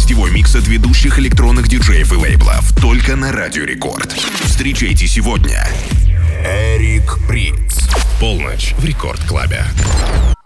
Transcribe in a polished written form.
гостевой микс от ведущих электронных диджеев и лейблов только на Радио Рекорд. Встречайте сегодня Эрик Притц. Полночь в Рекорд Клабе.